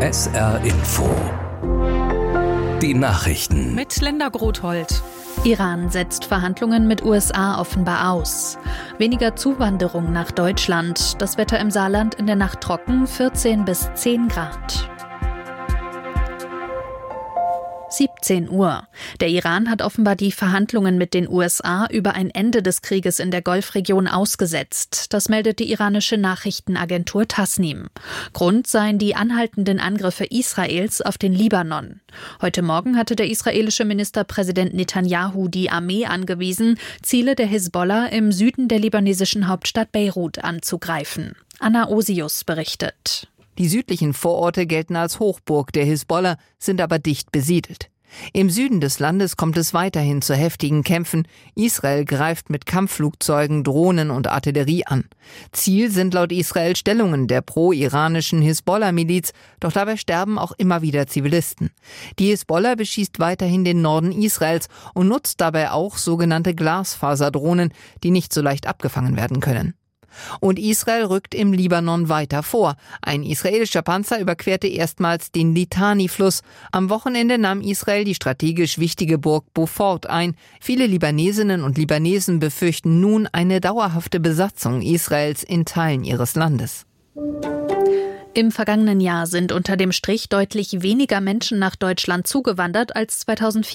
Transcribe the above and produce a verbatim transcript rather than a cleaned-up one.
S R Info. Die Nachrichten. Mit Linda Grothold. Iran setzt Verhandlungen mit U S A offenbar aus. Weniger Zuwanderung nach Deutschland. Das Wetter im Saarland in der Nacht trocken, vierzehn bis zehn Grad. siebzehn Uhr. Der Iran hat offenbar die Verhandlungen mit den U S A über ein Ende des Krieges in der Golfregion ausgesetzt. Das meldet die iranische Nachrichtenagentur Tasnim. Grund seien die anhaltenden Angriffe Israels auf den Libanon. Heute Morgen hatte der israelische Ministerpräsident Netanyahu die Armee angewiesen, Ziele der Hisbollah im Süden der libanesischen Hauptstadt Beirut anzugreifen. Anna Osius berichtet. Die südlichen Vororte gelten als Hochburg der Hisbollah, sind aber dicht besiedelt. Im Süden des Landes kommt es weiterhin zu heftigen Kämpfen. Israel greift mit Kampfflugzeugen, Drohnen und Artillerie an. Ziel sind laut Israel Stellungen der pro-iranischen Hisbollah-Miliz, doch dabei sterben auch immer wieder Zivilisten. Die Hisbollah beschießt weiterhin den Norden Israels und nutzt dabei auch sogenannte Glasfaserdrohnen, die nicht so leicht abgefangen werden können. Und Israel rückt im Libanon weiter vor. Ein israelischer Panzer überquerte erstmals den Litani-Fluss. Am Wochenende nahm Israel die strategisch wichtige Burg Beaufort ein. Viele Libanesinnen und Libanesen befürchten nun eine dauerhafte Besatzung Israels in Teilen ihres Landes. Im vergangenen Jahr sind unter dem Strich deutlich weniger Menschen nach Deutschland zugewandert als zweitausendvier.